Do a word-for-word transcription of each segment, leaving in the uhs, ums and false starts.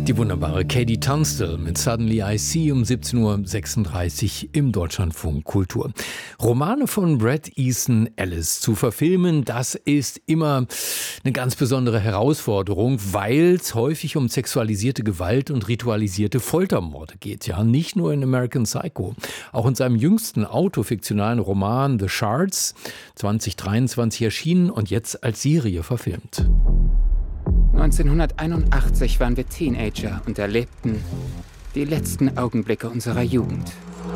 Die wunderbare Katie Tunstall mit Suddenly I See um siebzehn Uhr sechsunddreißig im Deutschlandfunk Kultur. Romane von Bret Easton Ellis zu verfilmen, das ist immer eine ganz besondere Herausforderung, weil es häufig um sexualisierte Gewalt und ritualisierte Foltermorde geht. Ja, nicht nur in American Psycho. Auch in seinem jüngsten autofiktionalen Roman The Shards, zwanzig dreiundzwanzig erschienen und jetzt als Serie verfilmt. neunzehnhunderteinundachtzig waren wir Teenager und erlebten die letzten Augenblicke unserer Jugend.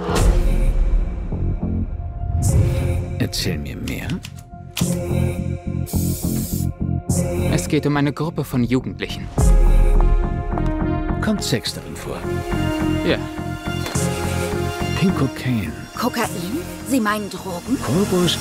Erzähl mir mehr. Es geht um eine Gruppe von Jugendlichen. Kommt Sex darin vor? Ja. Pink Cocaine. Kokain? Sie meinen Drogen? Korbus.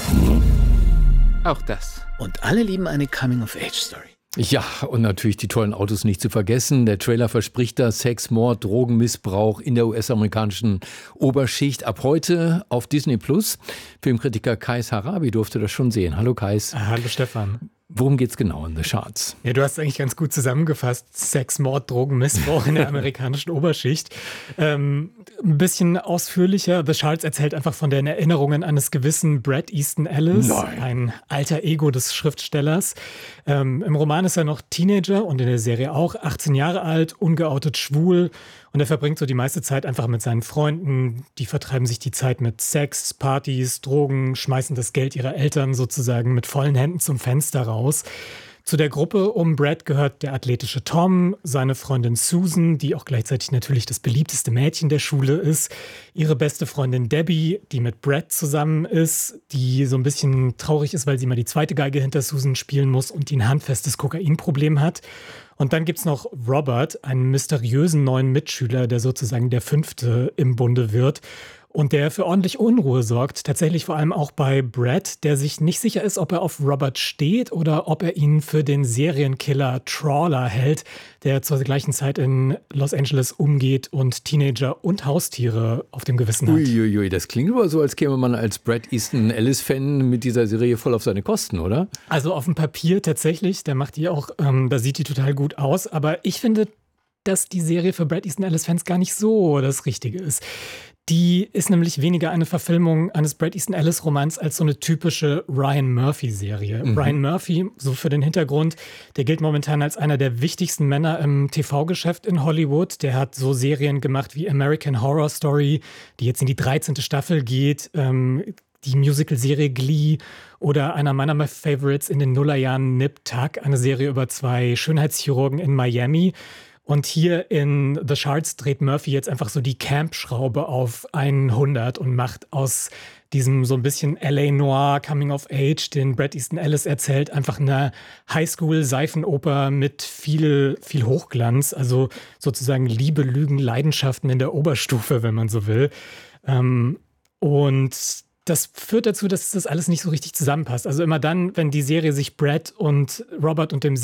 Auch das. Und alle lieben eine Coming-of-Age-Story. Ja, und natürlich die tollen Autos nicht zu vergessen. Der Trailer verspricht da Sex, Mord, Drogenmissbrauch in der U S-amerikanischen Oberschicht. Ab heute auf Disney Plus. Filmkritiker Kais Harabi durfte das schon sehen. Hallo Kais. Hallo Stefan. Worum geht's genau in The Shards? Ja, du hast eigentlich ganz gut zusammengefasst. Sex, Mord, Drogen, Missbrauch in der amerikanischen Oberschicht. Ähm, ein bisschen ausführlicher. The Shards erzählt einfach von den Erinnerungen eines gewissen Bret Easton Ellis, Nein. ein alter Ego des Schriftstellers. Ähm, Im Roman ist er noch Teenager und in der Serie auch achtzehn Jahre alt, ungeoutet schwul. Und er verbringt so die meiste Zeit einfach mit seinen Freunden. Die vertreiben sich die Zeit mit Sex, Partys, Drogen, schmeißen das Geld ihrer Eltern sozusagen mit vollen Händen zum Fenster raus. Zu der Gruppe um Bret gehört der athletische Tom, seine Freundin Susan, die auch gleichzeitig natürlich das beliebteste Mädchen der Schule ist, ihre beste Freundin Debbie, die mit Bret zusammen ist, die so ein bisschen traurig ist, weil sie mal die zweite Geige hinter Susan spielen muss und die ein handfestes Kokainproblem hat. Und dann gibt's noch Robert, einen mysteriösen neuen Mitschüler, der sozusagen der Fünfte im Bunde wird und der für ordentlich Unruhe sorgt. Tatsächlich vor allem auch bei Bret, der sich nicht sicher ist, ob er auf Robert steht oder ob er ihn für den Serienkiller Trawler hält, der zur gleichen Zeit in Los Angeles umgeht und Teenager und Haustiere auf dem Gewissen hat. Uiuiui, das klingt aber so, als käme man als Bret Easton Ellis-Fan mit dieser Serie voll auf seine Kosten, oder? Also auf dem Papier tatsächlich, der macht die auch, ähm, da sieht die total gut aus, aber ich finde, dass die Serie für Bret Easton Ellis-Fans gar nicht so das Richtige ist. Die ist nämlich weniger eine Verfilmung eines Bret Easton Ellis-Romans als so eine typische Ryan Murphy-Serie. Mhm. Ryan Murphy, so für den Hintergrund, der gilt momentan als einer der wichtigsten Männer im T V-Geschäft in Hollywood. Der hat so Serien gemacht wie American Horror Story, die jetzt in die dreizehnte Staffel geht, ähm, die Musical-Serie Glee oder einer meiner Favorites in den Nullerjahren Nip Tuck, eine Serie über zwei Schönheitschirurgen in Miami. Und hier in The Shards dreht Murphy jetzt einfach so die Camp-Schraube auf hundert und macht aus diesem so ein bisschen L A Noir Coming of Age, den Bret Easton Ellis erzählt, einfach eine Highschool-Seifenoper mit viel, viel Hochglanz, also sozusagen Liebe, Lügen, Leidenschaften in der Oberstufe, wenn man so will. Ähm, und das führt dazu, dass das alles nicht so richtig zusammenpasst. Also immer dann, wenn die Serie sich Bret und Robert und dem